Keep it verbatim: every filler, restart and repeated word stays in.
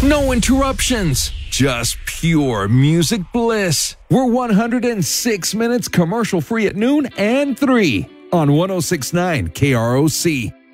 No interruptions, just pure music bliss. We're one hundred six minutes commercial free at noon and three on one oh six point nine K R O C.